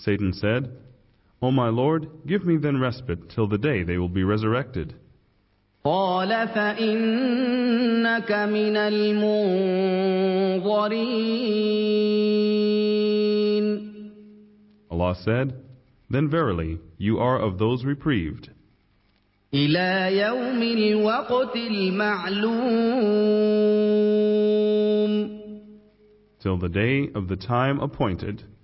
Satan said, O my Lord, give me then respite till the day they will be resurrected. قال فإنك من المنظرين. Allah said, Then verily, you are of those reprieved. إلى يوم الوقت المعلوم. Till the day of the time appointed.